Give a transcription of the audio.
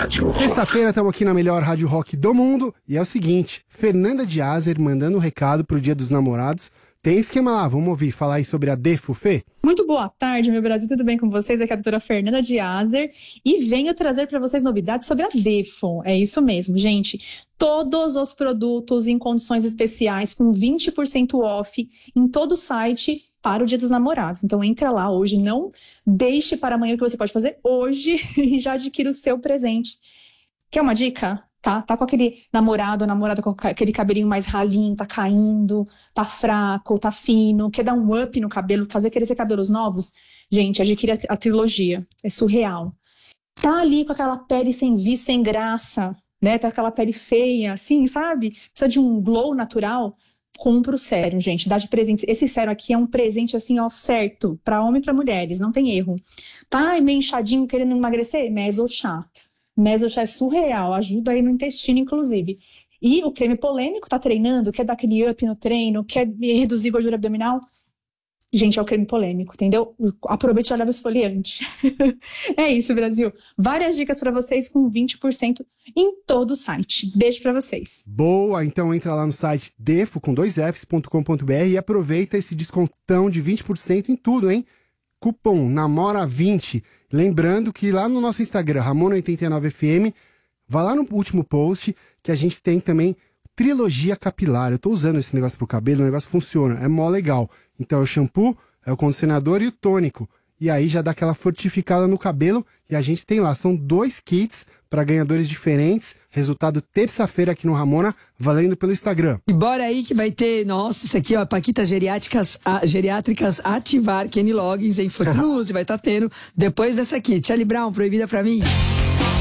Rádio Rock. Sexta-feira estamos aqui na melhor rádio rock do mundo. E é o seguinte, Fernanda de Azer mandando um recado pro Dia dos Namorados. Tem esquema lá, vamos ouvir falar aí sobre a Defo, Fê? Muito boa tarde, meu Brasil, tudo bem com vocês? Aqui é a doutora Fernanda de Azer e venho trazer para vocês novidades sobre a Defo. É isso mesmo, gente. Todos os produtos em condições especiais com 20% off em todo o site para o Dia dos Namorados. Então entra lá hoje, não deixe para amanhã o que você pode fazer hoje e já adquira o seu presente. Quer uma dica? Tá com aquele namorado ou namorada com aquele cabelinho mais ralinho, tá caindo, tá fraco, tá fino, quer dar um up no cabelo, fazer crescer cabelos novos? Gente, adquire a trilogia, é surreal. Tá ali com aquela pele sem vício, sem graça, né? Tá com aquela pele feia, assim, sabe? Precisa de um glow natural? Compra o sérum, gente, dá de presente. Esse sérum aqui é um presente, assim, ó, certo, pra homem e pra mulheres, não tem erro. Tá meio inchadinho, querendo emagrecer? Mesochá. Mesochá é surreal, ajuda aí no intestino, inclusive. E o creme polêmico, tá treinando, quer dar aquele up no treino, quer reduzir gordura abdominal? Gente, é o creme polêmico, entendeu? Aproveite e já leva o esfoliante. É isso, Brasil. Várias dicas pra vocês com 20% em todo o site. Beijo pra vocês. Boa, então entra lá no site defo, com 2fs.com.br e aproveita esse descontão de 20% em tudo, hein? Cupom NAMORA20. Lembrando que lá no nosso Instagram, Ramona89FM, vai lá no último post que a gente tem também trilogia capilar. Eu tô usando esse negócio pro cabelo, o negócio funciona, é mó legal. Então é o shampoo, é o condicionador e o tônico. E aí já dá aquela fortificada no cabelo e a gente tem lá, são 2 kits para ganhadores diferentes. Resultado terça-feira aqui no Ramona, valendo pelo Instagram. E bora aí que vai ter, nossa, isso aqui, ó, Paquitas Geriátricas Ativar Kenny Loggins em Footloose, vai estar tendo depois dessa aqui. Charlie Brown, Proibida Pra Mim.